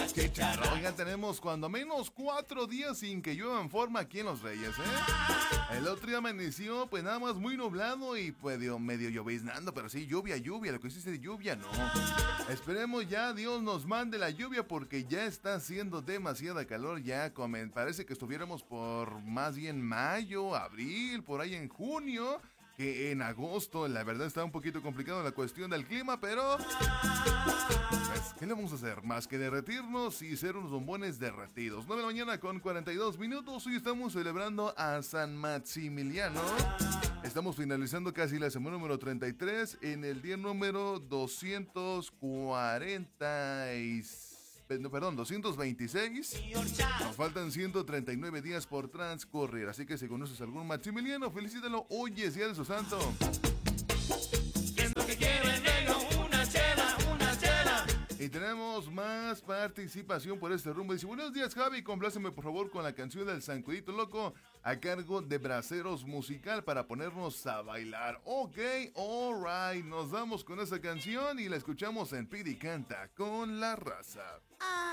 Oigan, tenemos cuando menos 4 días sin que llueva en forma aquí en Los Reyes, ¿eh? El otro día amaneció, pues nada más muy nublado y pues medio lloviznando, pero sí, lluvia, lo que hiciste de lluvia, no. Esperemos ya Dios nos mande la lluvia porque ya está haciendo demasiada calor, ya parece que estuviéramos por más bien mayo, abril, por ahí en junio, que en agosto. La verdad está un poquito complicado la cuestión del clima, pero pues, ¿qué le vamos a hacer? Más que derretirnos y ser unos bombones derretidos. 9 de la mañana con 42 minutos. Hoy estamos celebrando a San Maximiliano. Estamos finalizando casi la semana número 33 en el día número 226. Nos faltan 139 días por transcurrir. Así que si conoces algún Maximiliano, felicítalo. Hoy es día de su santo. ¿Qué es lo que quieren, negro? Una chela, una chela. Y tenemos más participación por este rumbo. Dice, buenos días, Javi, compláceme por favor con la canción del Zancudito Loco a cargo de Braceros Musical para ponernos a bailar. Ok, alright, nos vamos con esa canción y la escuchamos en Pidi Canta con La Raza.